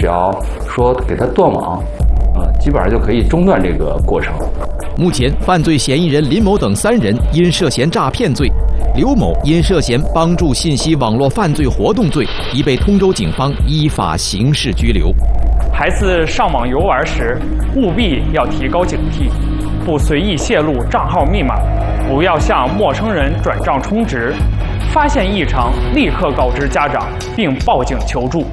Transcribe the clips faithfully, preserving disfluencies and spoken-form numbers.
只要说给他断网，啊，基本上就可以中断这个过程。 目前，犯罪嫌疑人林某等三人因涉嫌诈骗罪，刘某因涉嫌帮助信息网络犯罪活动罪，已被通州警方依法刑事拘留。 孩子上网游玩时，务必要提高警惕，不随意泄露账号密码，不要向陌生人转账充值。发现异常，立刻告知家长，并报警求助。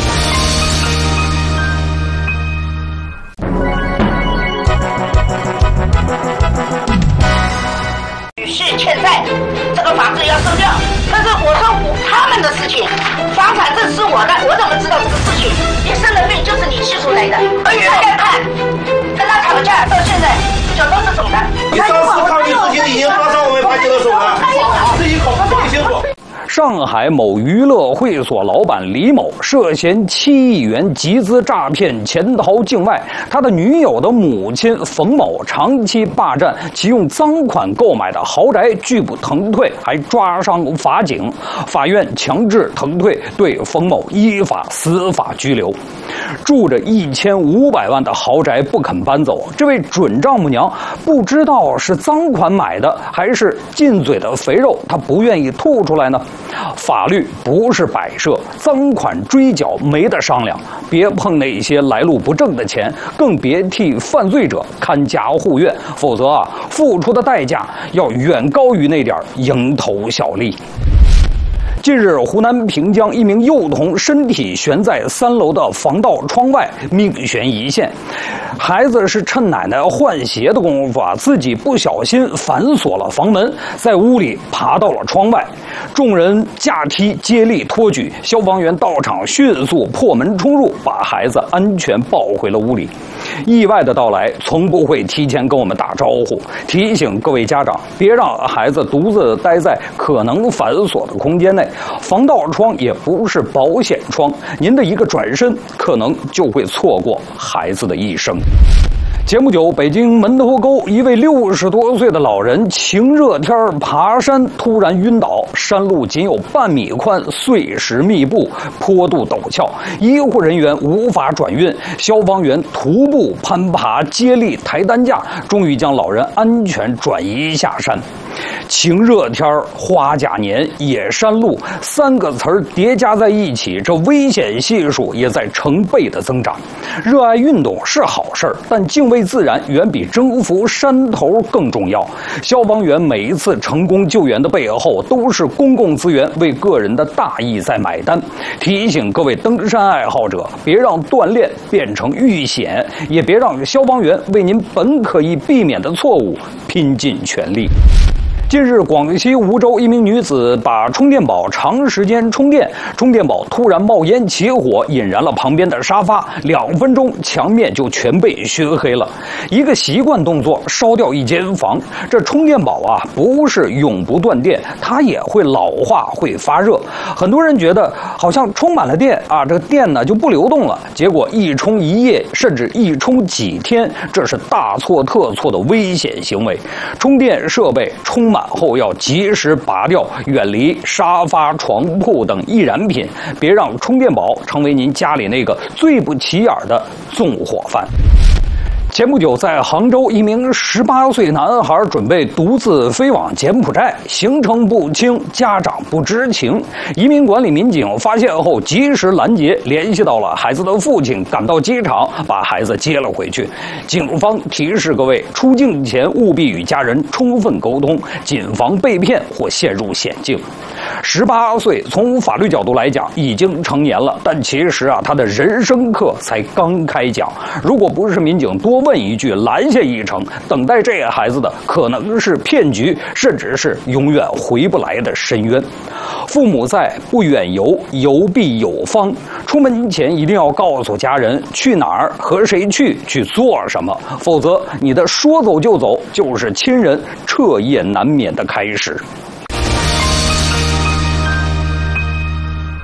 女士欠债，这个房子要收掉，但是我说我他们的事情，房产证是我的，我怎么知道这个事情？你生了病就是你气出来的，而且要看，跟他吵架到现在就都是总的。 你上次抗议事情已经发上我们派出所了，自己考虑清楚。 上海某娱乐会所老板李某涉嫌七亿元集资诈骗潜逃境外，他的女友的母亲冯某长期霸占其用赃款购买的豪宅，拒不腾退，还抓伤法警。法院强制腾退，对冯某依法司法拘留。住着一千五百万的豪宅不肯搬走，这位准丈母娘不知道是赃款买的还是进嘴的肥肉，她不愿意吐出来呢。法律不是摆设，赃款追缴没得商量，别碰那些来路不正的钱，更别替犯罪者看家护院，否则啊，付出的代价要远高于那点蝇头小利。近日，湖南平江一名幼童身体悬在三楼的防盗窗外，命悬一线。孩子是趁奶奶换鞋的功夫啊，自己不小心反锁了房门，在屋里爬到了窗外。众人架梯接力托举，消防员到场迅速破门冲入，把孩子安全抱回了屋里。意外的到来从不会提前跟我们打招呼，提醒各位家长别让孩子独自待在可能反锁的空间内。防盗窗也不是保险窗，您的一个转身可能就会错过孩子的一生。节目九，北京门头沟一位六十多岁的老人晴热天爬山突然晕倒，山路仅有半米宽，碎石密布，坡度陡峭，医护人员无法转运，消防员徒步攀爬接力抬担架，终于将老人安全转移下山。晴热天花甲年野山路三个词儿叠加在一起，这危险系数也在成倍的增长。热爱运动是好事儿，但敬畏自然远比征服山头更重要。消防员每一次成功救援的背后，都是公共资源为个人的大义在买单。提醒各位登山爱好者，别让锻炼变成遇险，也别让消防员为您本可以避免的错误拼尽全力。近日，广西梧州一名女子把充电宝长时间充电，充电宝突然冒烟起火，引燃了旁边的沙发，两分钟墙面就全被熏黑了。一个习惯动作，烧掉一间房。这充电宝啊，不是永不断电，它也会老化，会发热。很多人觉得好像充满了电啊，这个电呢就不流动了，结果一充一夜，甚至一充几天，这是大错特错的危险行为。充电设备充满后要及时拔掉，远离沙发、床铺等易燃品，别让充电宝成为您家里那个最不起眼的纵火犯。前不久，在杭州，一名十八岁男孩准备独自飞往柬埔寨，行程不清，家长不知情。移民管理民警发现后及时拦截，联系到了孩子的父亲，赶到机场把孩子接了回去。警方提示各位，出境前务必与家人充分沟通，谨防被骗或陷入险境。十八岁，从法律角度来讲已经成年了，但其实啊，他的人生课才刚开讲。如果不是民警多问一句，拦下一程，等待这孩子的可能是骗局，甚至是永远回不来的深渊。父母在，不远游，游必有方。出门前一定要告诉家人去哪儿、和谁去、去做什么，否则你的说走就走就是亲人彻夜难眠的开始。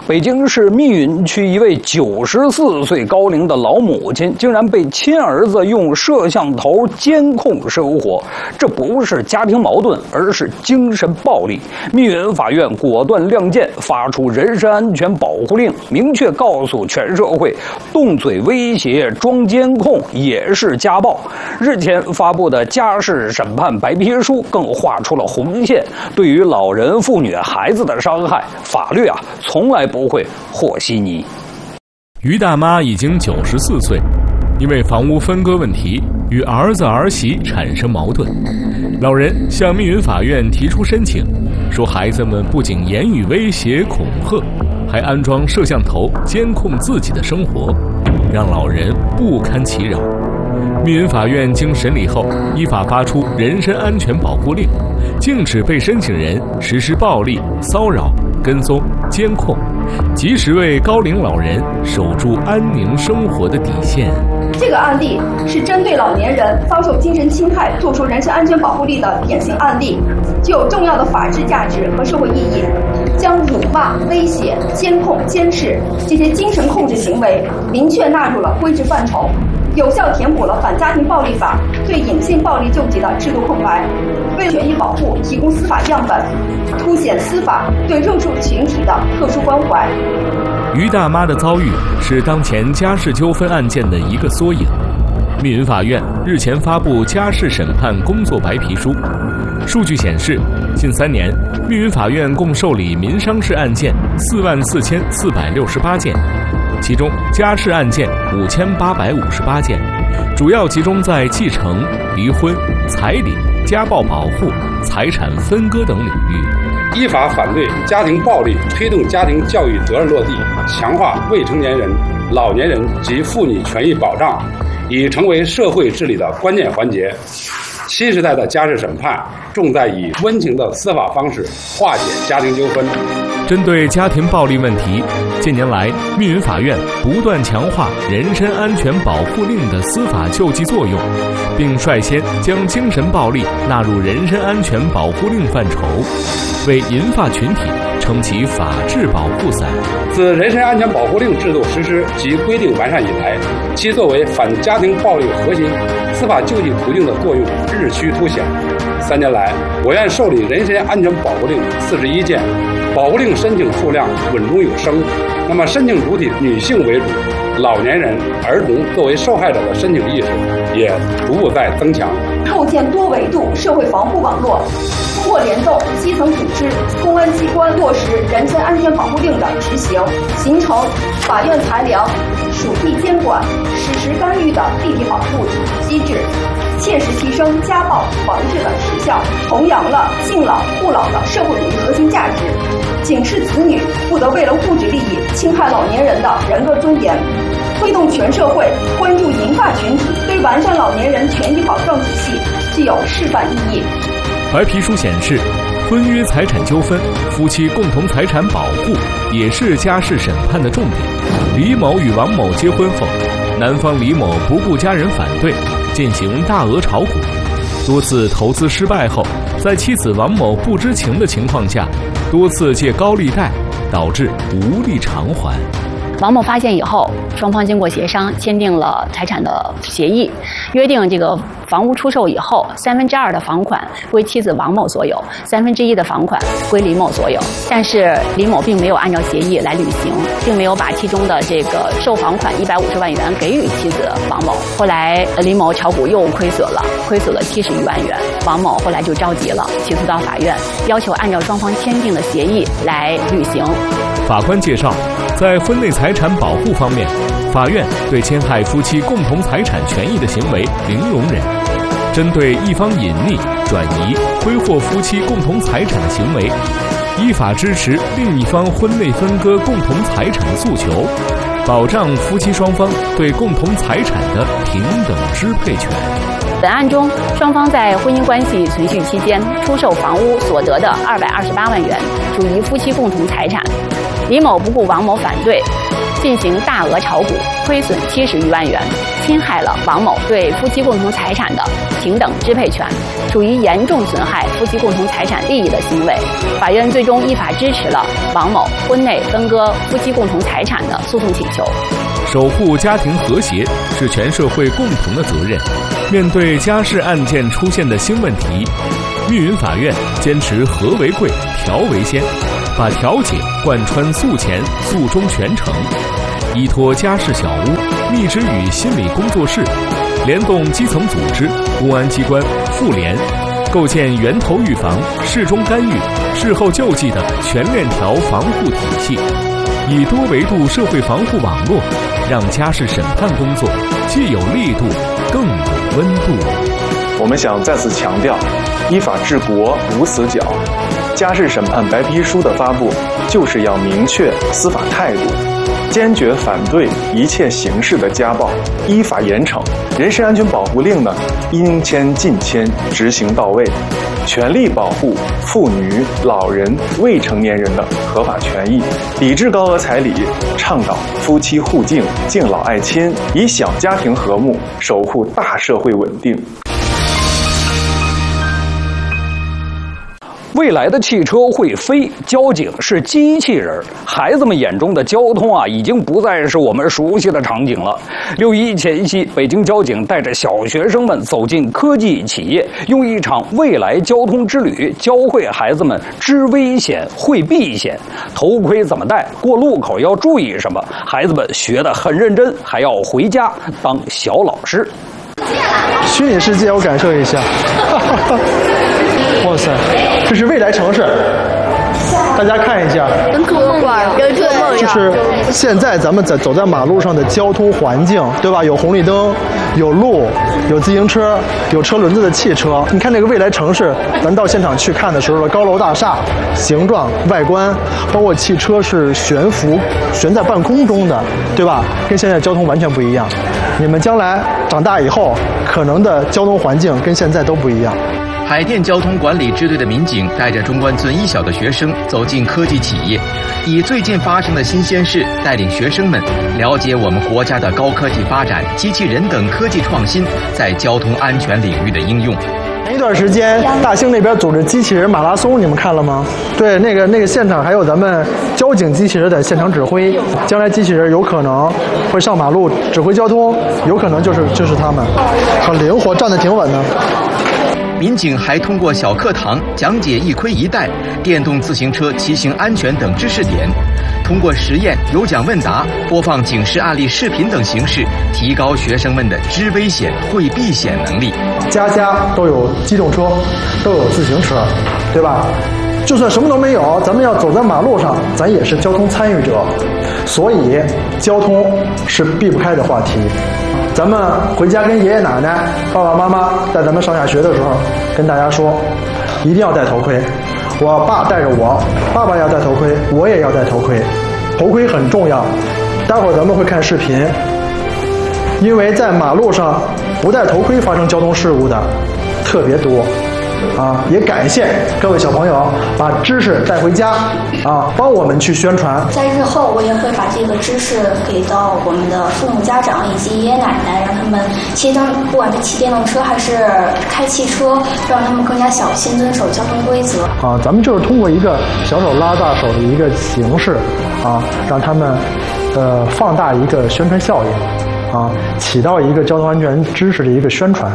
北京市密云区一位九十四岁高龄的老母亲，竟然被亲儿子用摄像头监控生活。这不是家庭矛盾，而是精神暴力。密云法院果断亮剑，发出人身安全保护令，明确告诉全社会，动嘴威胁、装监控也是家暴。日前发布的家事审判白皮书更画出了红线，对于老人、妇女、孩子的伤害，法律啊从来不会和稀泥。 于大妈已经九十四岁，因为房屋分割问题与儿子儿媳产生矛盾，老人向密云法院提出申请，说孩子们不仅言语威胁恐吓，还安装摄像头监控自己的生活，让老人不堪其扰。密云法院经审理后，依法发出人身安全保护令，禁止被申请人实施暴力、骚扰、跟踪、监控，及时为高龄老人守住安宁生活的底线。 这个案例是针对老年人遭受精神侵害作出人身安全保护令的典型案例，具有重要的法治价值和社会意义，将辱骂、威胁、监控、监视这些精神控制行为明确纳入了规制范畴，有效填补了反家庭暴力法对隐性暴力救济的制度空白，为权益保护提供司法样本，凸显司法对弱势群体的特殊关怀。 于大妈的遭遇是当前家事纠纷案件的一个缩影。密云法院日前发布家事审判工作白皮书，数据显示，近三年，密云法院共受理民商事案件四万四千四百六十八件，其中家事案件五千八百五十八件，主要集中在继承、离婚、彩礼、家暴保护、财产分割等领域。 依法反对家庭暴力，推动家庭教育责任落地，强化未成年人、老年人及妇女权益保障，已成为社会治理的关键环节。新时代的家事审判重在以温情的司法方式化解家庭纠纷。 针对家庭暴力问题，近年来，密云法院不断强化人身安全保护令的司法救济作用，并率先将精神暴力纳入人身安全保护令范畴，为银发群体撑起法治保护伞。 自人身安全保护令制度实施及规定完善以来，其作为反家庭暴力核心司法救济途径的作用日趋凸显。三年来，我院受理人身安全保护令四十一件，保护令申请数量稳中有升。那么，申请主体女性为主，老年人、儿童作为受害者的申请意识也逐步在增强。 构建多维度社会防护网络，通过联动基层组织、公安机关落实人身安全保护令的执行，形成法院裁量、属地监管、实时干预的立体保护机制，切实提升家暴防治的实效，弘扬了敬老护老的社会主义核心价值，警示子女不得为了物质利益侵害老年人的人格尊严，推动全社会关注银发群体，对完善老年人权益保障体系具有示范意义。 白皮书显示，婚约财产纠纷、夫妻共同财产保护也是家事审判的重点。李某与王某结婚后，男方李某不顾家人反对，进行大额炒股，多次投资失败后，在妻子王某不知情的情况下，多次借高利贷，导致无力偿还。 王某发现以后，双方经过协商签订了财产的协议，约定这个房屋出售以后，三分之二的房款归妻子王某所有，三分之一的房款归李某所有。但是李某并没有按照协议来履行，并没有把其中的这个售房款一百五十万元给予妻子王某。后来李某炒股又亏损了，亏损了七十余万元。王某后来就着急了，起诉到法院，要求按照双方签订的协议来履行。 法官介绍，在婚内财产保护方面，法院对侵害夫妻共同财产权益的行为零容忍。针对一方隐匿、转移、挥霍夫妻共同财产的行为，依法支持另一方婚内分割共同财产的诉求，保障夫妻双方对共同财产的平等支配权。 本案中，双方在婚姻关系存续期间出售房屋所得的二百二十八万元，属于夫妻共同财产。李某不顾王某反对， 进行大额炒股，亏损七十余万元，侵害了王某对夫妻共同财产的平等支配权，属于严重损害夫妻共同财产利益的行为。法院最终依法支持了王某婚内分割夫妻共同财产的诉讼请求。 守护家庭和谐是全社会共同的责任。面对家事案件出现的新问题，密云法院坚持和为贵，调为先，把调解贯穿诉前、诉中全程。依托家事小屋、密之语心理工作室，联动基层组织、公安机关、妇联，构建源头预防、事中干预、事后救济的全链条防护体系，以多维度社会防护网络，让家事审判工作既有力度，更有温度。 我们想再次强调，依法治国无死角。家事审判白皮书的发布，就是要明确司法态度，坚决反对一切形式的家暴，依法严惩。人身安全保护令呢，应签尽签，执行到位，全力保护妇女、老人、未成年人的合法权益，抵制高额彩礼，倡导夫妻互敬、敬老爱亲，以小家庭和睦守护大社会稳定。 未来的汽车会飞，交警是机器人。孩子们眼中的交通啊，已经不再是我们熟悉的场景了。六一前夕，北京交警带着小学生们走进科技企业，用一场未来交通之旅，教会孩子们知危险、会避险，头盔怎么戴，过路口要注意什么。孩子们学得很认真，还要回家当小老师。 虚拟世界，我感受一下。哇塞，这是未来城市，大家看一下， 跟做梦一样，跟做梦一样。 就是现在咱们在走在马路上的交通环境，对吧？有红绿灯，有路，有自行车，有车轮子的汽车。你看这个未来城市，咱到现场去看的时候的高楼大厦、形状、外观，包括汽车是悬浮、悬在半空中的，对吧？跟现在交通完全不一样。你们将来长大以后，可能的交通环境跟现在都不一样。 海淀交通管理支队的民警带着中关村一小的学生走进科技企业，以最近发生的新鲜事带领学生们了解我们国家的高科技发展、机器人等科技创新在交通安全领域的应用。 前一段时间，大兴那边组织机器人马拉松，你们看了吗？对，那个那个现场还有咱们交警机器人在现场指挥，将来机器人有可能会上马路指挥交通，有可能就是就是他们，很灵活，站得挺稳的。 民警还通过小课堂讲解一盔一带、电动自行车骑行安全等知识点，通过实验、有奖问答、播放警示案例视频等形式，提高学生们的知危险、会避险能力。 家家都有机动车，都有自行车，对吧？就算什么都没有，咱们要走在马路上，咱也是交通参与者，所以交通是避不开的话题。咱们回家跟爷爷奶奶、爸爸妈妈带咱们上下学的时候，跟大家说，一定要戴头盔。我爸带着我，爸爸要戴头盔，我也要戴头盔。头盔很重要，待会儿咱们会看视频，因为在马路上不戴头盔发生交通事故的特别多。啊，也感谢各位小朋友把知识带回家，啊，帮我们去宣传。 在日后，我也会把这个知识给到我们的父母、家长以及爷爷奶奶，让他们骑电，不管是骑电动车还是开汽车，让他们更加小心遵守交通规则。 啊，咱们就是通过一个小手拉大手的一个形式，啊，让他们呃放大一个宣传效应，啊，起到一个交通安全知识的一个宣传。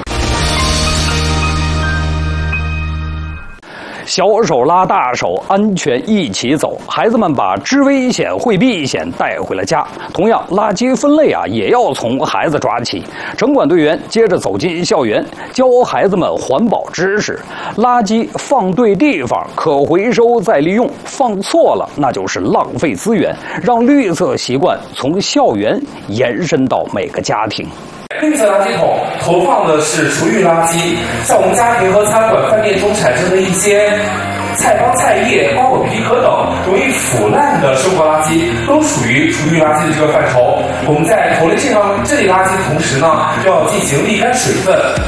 小手拉大手，安全一起走。孩子们把知危险、会避险带回了家。同样，垃圾分类啊，也要从孩子抓起。城管队员接着走进校园，教孩子们环保知识。垃圾放对地方，可回收再利用；放错了，那就是浪费资源。让绿色习惯从校园延伸到每个家庭。 绿色垃圾桶投放的是厨余垃圾，像我们家庭和餐馆、饭店中产生的一些菜帮、菜叶、包括皮壳等容易腐烂的生活垃圾，都属于厨余垃圾的这个范畴。我们在投类这样这类垃圾的同时呢，要进行沥干水分。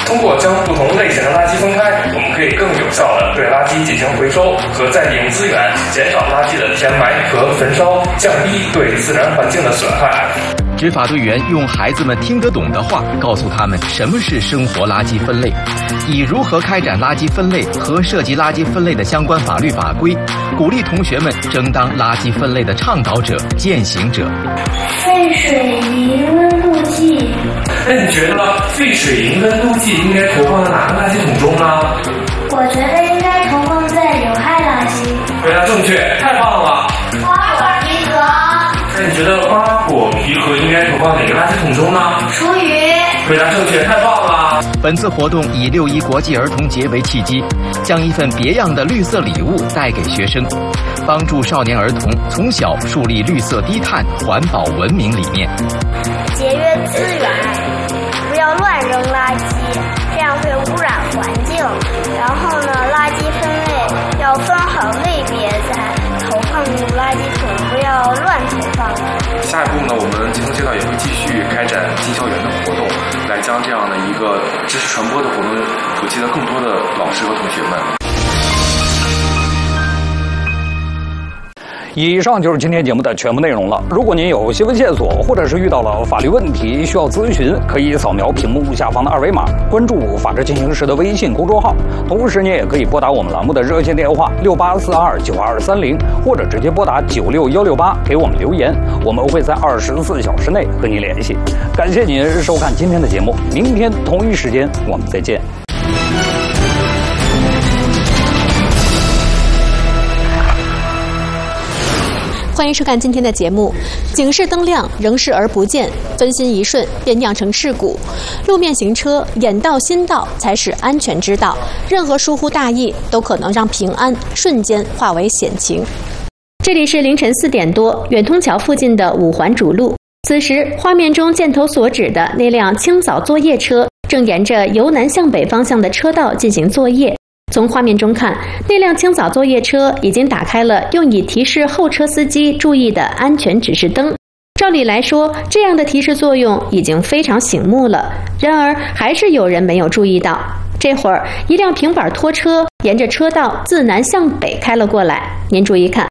通过将不同类型的垃圾分开，我们可以更有效地对垃圾进行回收和再利用资源，减少垃圾的填埋和焚烧，降低对自然环境的损害。 执法队员用孩子们听得懂的话，告诉他们什么是生活垃圾分类，以如何开展垃圾分类和涉及垃圾分类的相关法律法规，鼓励同学们争当垃圾分类的倡导者、践行者。 废水银温度计。 那你觉得废水银温度计应该投放在哪个垃圾桶中呢？ 我觉得应该投放在有害垃圾。 回答正确，太棒了！ 花果皮革。 那你觉得花果皮革应该投放哪个垃圾桶中呢？ 厨余。 回答正确，太棒了！ 本次活动以六一国际儿童节为契机，将一份别样的绿色礼物带给学生，帮助少年儿童从小树立绿色低碳、环保文明理念。 节约资源，不要乱扔垃圾，这样会污染环境。然后呢，垃圾分类要分好类别再投放入垃圾桶，不要乱投放。 下一步呢，我们集成街道也会继续开展进校园的活动，来将这样的一个知识传播的活动普及到更多的老师和同学们。 以上就是今天节目的全部内容了。如果您有新闻线索，或者是遇到了法律问题需要咨询，可以扫描屏幕下方的二维码，关注法治进行时的微信公众号。同时，您也可以拨打我们栏目的热线电话六八四二九二三零，或者直接拨打九六幺六八给我们留言，我们会在二十四小时内和您联系。感谢您收看今天的节目，明天同一时间我们再见。 欢迎收看今天的节目。警示灯亮仍视而不见，分心一瞬便酿成事故。路面行车眼道心道才是安全之道，任何疏忽大意都可能让平安瞬间化为险情。这里是凌晨四点多，远通桥附近的五环主路。此时，画面中箭头所指的那辆清扫作业车正沿着由南向北方向的车道进行作业。从画面中看，那辆清扫作业车已经打开了用以提示后车司机注意的安全指示灯。照理来说，这样的提示作用已经非常醒目了，然而还是有人没有注意到。这会儿，一辆平板拖车沿着车道自南向北开了过来，您注意看。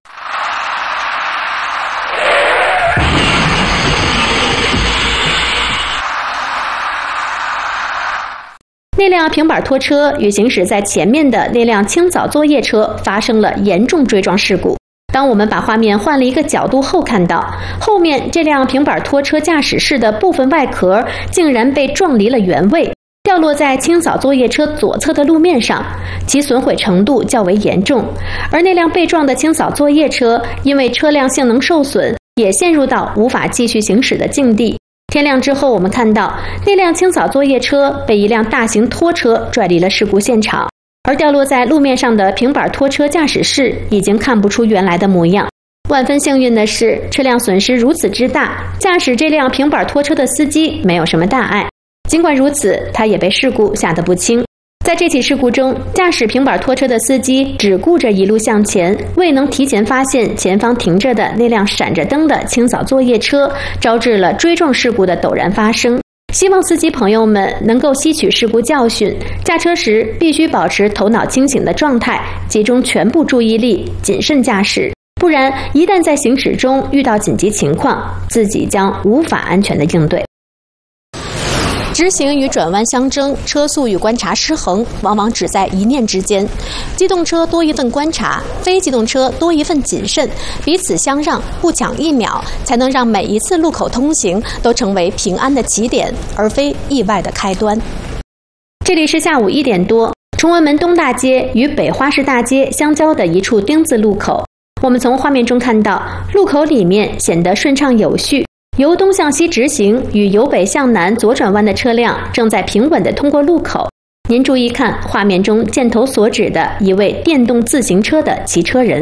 那辆平板拖车与行驶在前面的那辆清扫作业车发生了严重追撞事故。当我们把画面换了一个角度后，看到后面这辆平板拖车驾驶室的部分外壳竟然被撞离了原位，掉落在清扫作业车左侧的路面上，其损毁程度较为严重。而那辆被撞的清扫作业车因为车辆性能受损，也陷入到无法继续行驶的境地。天亮之后，我们看到那辆清扫作业车被一辆大型拖车拽离了事故现场，而掉落在路面上的平板拖车驾驶室已经看不出原来的模样。万分幸运的是，车辆损失如此之大，驾驶这辆平板拖车的司机没有什么大碍。尽管如此，他也被事故吓得不轻。在这起事故中，驾驶平板拖车的司机只顾着一路向前，未能提前发现前方停着的那辆闪着灯的清扫作业车，招致了追撞事故的陡然发生。希望司机朋友们能够吸取事故教训，驾车时必须保持头脑清醒的状态，集中全部注意力，谨慎驾驶，不然一旦在行驶中遇到紧急情况，自己将无法安全的应对。直行与转弯相争，车速与观察失衡，往往只在一念之间。机动车多一份观察，非机动车多一份谨慎，彼此相让，不抢一秒，才能让每一次路口通行都成为平安的起点，而非意外的开端。这里是下午一点多，崇文门东大街与北花市大街相交的一处丁字路口。我们从画面中看到，路口里面显得顺畅有序。由东向西直行与由北向南左转弯的车辆正在平稳地通过路口。您注意看画面中箭头所指的一位电动自行车的骑车人。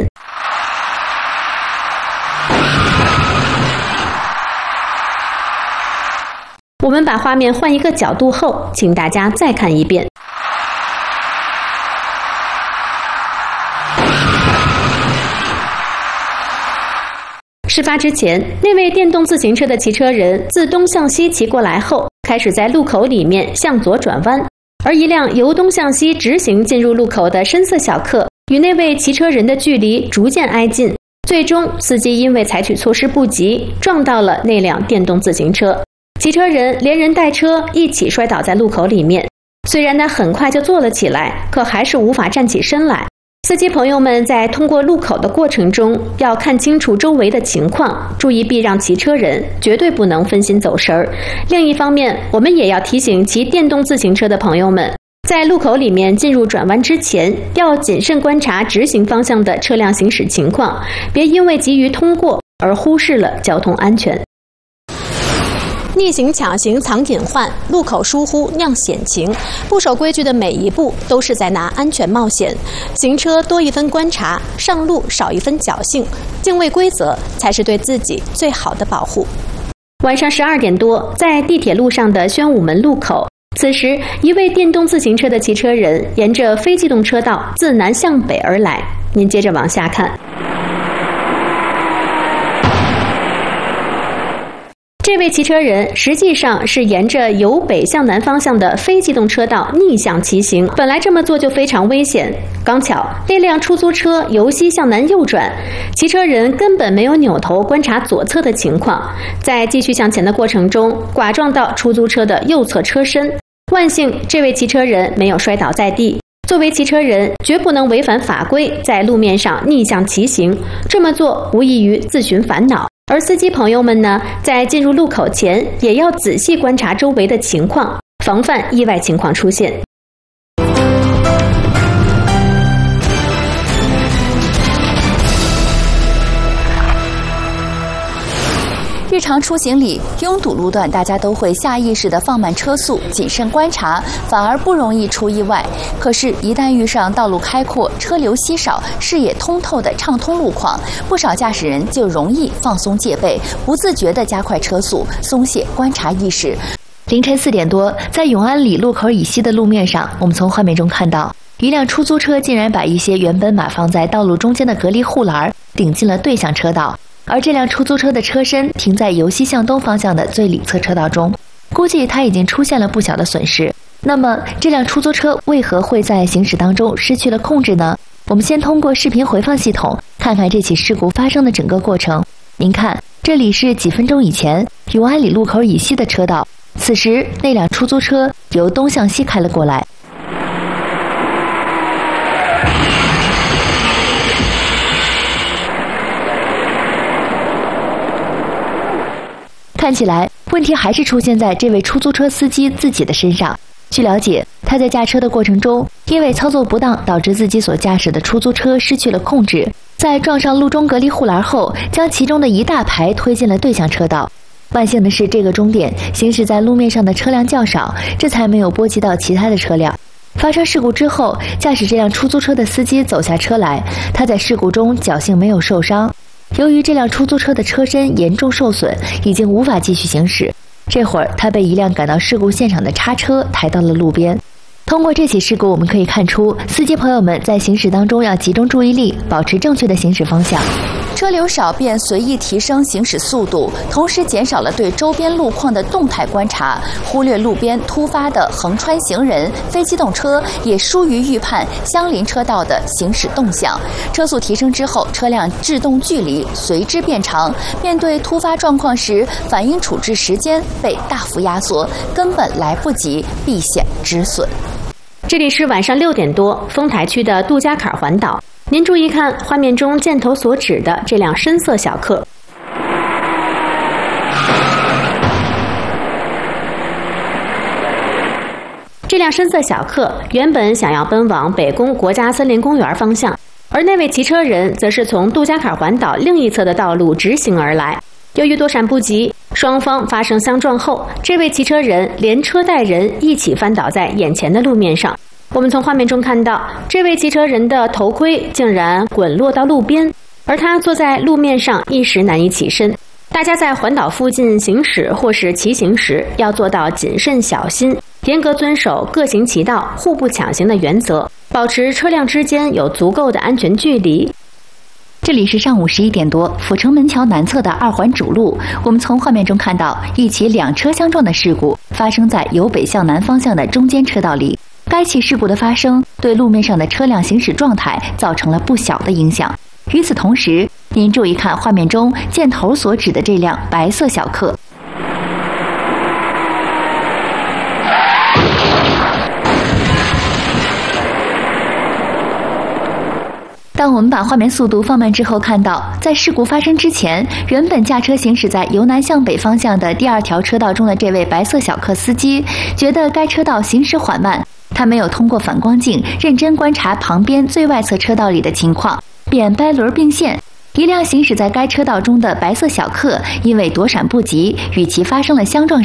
我们把画面换一个角度后，请大家再看一遍。事发之前，那位电动自行车的骑车人自东向西骑过来后，开始在路口里面向左转弯。 而一辆由东向西直行进入路口的深色小客与那位骑车人的距离逐渐挨近，最终司机因为采取措施不及，撞到了那辆电动自行车，骑车人连人带车一起摔倒在路口里面。虽然他很快就坐了起来，可还是无法站起身来。司机朋友们在通过路口的过程中，要看清楚周围的情况，注意避让骑车人，绝对不能分心走神儿。另一方面，我们也要提醒骑电动自行车的朋友们，在路口里面进入转弯之前，要谨慎观察直行方向的车辆行驶情况，别因为急于通过而忽视了交通安全。逆行抢行藏隐患，路口疏忽酿险情，不守规矩的每一步都是在拿安全冒险。行车多一分观察，上路少一分侥幸，敬畏规则才是对自己最好的保护。晚上十二点多，在地铁路上的宣武门路口，此时一位电动自行车的骑车人沿着非机动车道自南向北而来。您接着往下看。这位骑车人实际上是沿着由北向南方向的非机动车道逆向骑行，本来这么做就非常危险。刚巧那辆出租车由西向南右转，骑车人根本没有扭头观察左侧的情况，在继续向前的过程中剐撞到出租车的右侧车身。万幸这位骑车人没有摔倒在地。作为骑车人，绝不能违反法规在路面上逆向骑行，这么做无异于自寻烦恼。而司机朋友们呢，在进入路口前也要仔细观察周围的情况，防范意外情况出现。 日常出行里，拥堵路段大家都会下意识地放慢车速，谨慎观察，反而不容易出意外。可是，一旦遇上道路开阔、车流稀少、视野通透的畅通路况，不少驾驶人就容易放松戒备，不自觉地加快车速，松懈观察意识。凌晨四点多，在永安里路口以西的路面上，我们从画面中看到，一辆出租车竟然把一些原本码放在道路中间的隔离护栏顶进了对向车道。而这辆出租车的车身停在由西向东方向的最里侧车道中，估计它已经出现了不小的损失。那么，这辆出租车为何会在行驶当中失去了控制呢？我们先通过视频回放系统看看这起事故发生的整个过程。您看，这里是几分钟以前永安里路口以西的车道，此时那辆出租车由东向西开了过来。看起来问题还是出现在这位出租车司机自己的身上。据了解，他在驾车的过程中，因为操作不当，导致自己所驾驶的出租车失去了控制，在撞上路中隔离护栏后，将其中的一大排推进了对向车道。万幸的是，这个终点行驶在路面上的车辆较少，这才没有波及到其他的车辆。发生事故之后，驾驶这辆出租车的司机走下车来，他在事故中侥幸没有受伤。由于这辆出租车的车身严重受损，已经无法继续行驶。这会儿，他被一辆赶到事故现场的叉车抬到了路边。通过这起事故，我们可以看出，司机朋友们在行驶当中要集中注意力，保持正确的行驶方向。车流少便随意提升行驶速度，同时减少了对周边路况的动态观察，忽略路边突发的横穿行人、非机动车，也疏于预判相邻车道的行驶动向。车速提升之后，车辆制动距离随之变长，面对突发状况时，反应处置时间被大幅压缩，根本来不及避险止损。 这里是晚上六点多，丰台区的杜家坎环岛。您注意看画面中箭头所指的这辆深色小客。这辆深色小客原本想要奔往北宫国家森林公园方向，而那位骑车人则是从杜家坎环岛另一侧的道路直行而来。由于躲闪不及，双方发生相撞后，这位骑车人连车带人一起翻倒在眼前的路面上。我们从画面中看到，这位骑车人的头盔竟然滚落到路边，而他坐在路面上一时难以起身。大家在环岛附近行驶或是骑行时，要做到谨慎小心，严格遵守各行其道、互不抢行的原则，保持车辆之间有足够的安全距离。 这里是上午十一点多，阜成门桥南侧的二环主路。我们从画面中看到，一起两车相撞的事故发生在由北向南方向的中间车道里。 该起事故的发生对路面上的车辆行驶状态造成了不小的影响。与此同时，您注意看画面中箭头所指的这辆白色小客。当我们把画面速度放慢之后，看到在事故发生之前，原本驾车行驶在由南向北方向的第二条车道中的这位白色小客司机，觉得该车道行驶缓慢，他没有通过反光镜认真观察旁边最外侧车道里的情况，便掰轮并线。一辆行驶在该车道中的白色小客因为躲闪不及，与其发生了相撞